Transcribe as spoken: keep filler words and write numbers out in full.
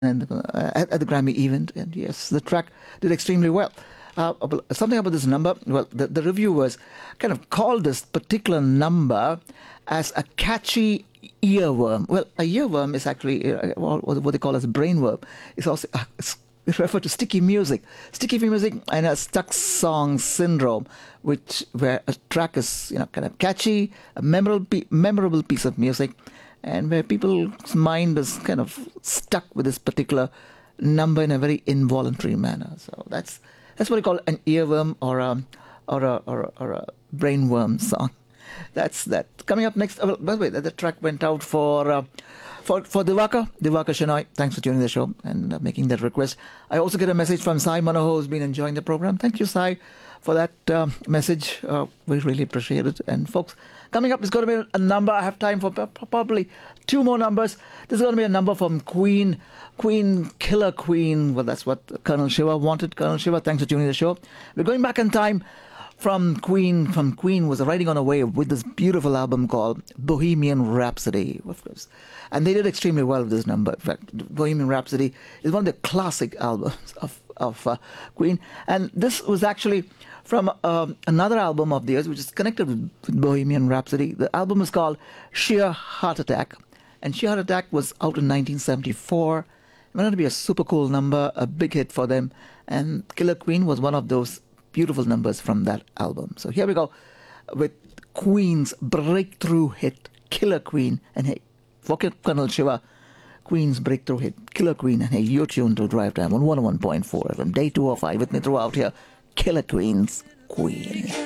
and uh, at, at the Grammy event, and yes, the track did extremely well. Uh, something about this number, well, the, the reviewers kind of called this particular number as a catchy earworm. Well, a earworm is actually uh, what they call as a brainworm. It's also uh, it's referred to sticky music, sticky music, and a stuck song syndrome, which where a track is you know kind of catchy, a memorable memorable piece of music, and where people's mind is kind of stuck with this particular number in a very involuntary manner. So that's that's what we call an earworm or a or a or a, or a brainworm song. That's that. Coming up next. Oh, by the way, the, the track went out for uh, for for Divakar Divakar Shenoy. Thanks for tuning the show and uh, making that request. I also get a message from Sai Manohar, who's been enjoying the program. Thank you, Sai, for that uh, message. Uh, we really appreciate it. And folks, coming up is going to be a number. I have time for probably two more numbers. This is going to be a number from Queen, Queen, Killer Queen. Well, that's what Colonel Shiva wanted. Colonel Shiva, thanks for tuning the show. We're going back in time from Queen. From Queen was riding on a wave with this beautiful album called Bohemian Rhapsody, of course. And they did extremely well with this number. In fact, Bohemian Rhapsody is one of the classic albums of, of uh, Queen. And this was actually from um, another album of theirs, which is connected with, with Bohemian Rhapsody. The album is called Sheer Heart Attack. And Sheer Heart Attack was out in nineteen seventy-four. It went on to be a super cool number, a big hit for them. And Killer Queen was one of those beautiful numbers from that album. So here we go with Queen's breakthrough hit, Killer Queen. And hey, for Colonel Shiva, Queen's breakthrough hit, Killer Queen. And hey, you're tuned to Drive Time on one oh one point four F M. Day two oh five with me throughout here, Killer Queen's Queen.